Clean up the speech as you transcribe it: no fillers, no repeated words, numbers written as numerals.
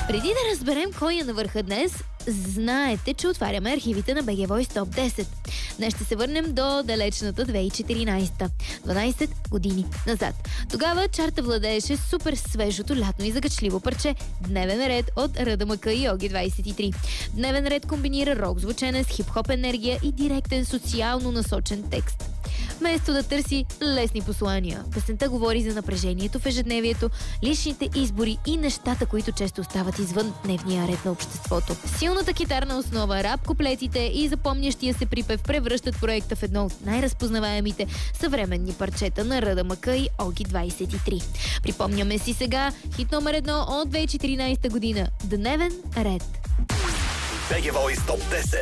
Преди да разберем кой е на върха днес, знаете, че отваряме архивите на BG Voice Top 10. Днес ще се върнем до далечната 2014. 12 години назад. Тогава чарта владееше супер свежото лятно и загачливо парче "Дневен ред" от РДМК и Оги 23. Дневен ред комбинира рок звучене с хип-хоп енергия и директен социално насочен текст. Вместо да търси лесни послания, песента говори за напрежението в ежедневието, личните избори и нещата, които често остават извън дневния ред на обществото. Силната китарна основа, рап куплетите и запомнящия се припев превръщат проекта в едно от най-разпознаваемите съвременни парчета на РДМК и Оги 23. Припомняме си сега хит номер 1 от 2014 година "Дневен ред". BG Voice Top 10.